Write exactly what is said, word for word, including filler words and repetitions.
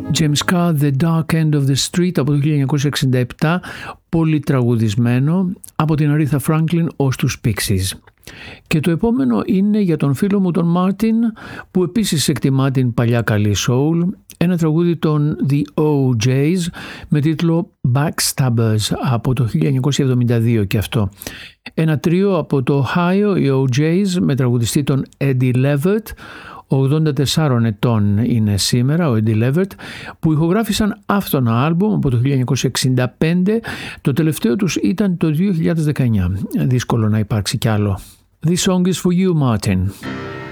James Carr, The Dark End of the Street από το χίλια εννιακόσια εξήντα επτά, πολύ τραγουδισμένο, από την Aretha Franklin ως τους Pixies. Και το επόμενο είναι για τον φίλο μου τον Μάρτιν, που επίσης εκτιμά την παλιά καλή soul, ένα τραγούδι των The Ο Τζέις με τίτλο Backstabbers από το χίλια εννιακόσια εβδομήντα δύο και αυτό. Ένα τρίο από το Ohio, οι Ο Τζέις, με τραγουδιστή τον Eddie Levitt, ογδόντα τεσσάρων ετών είναι σήμερα ο Eddie Levitt, που ηχογράφησαν αυτόν το άλμπουμ από το χίλια εννιακόσια εξήντα πέντε. Το τελευταίο τους ήταν το δύο χιλιάδες δεκαεννιά. Δύσκολο να υπάρξει κι άλλο. This song is for you, Martin.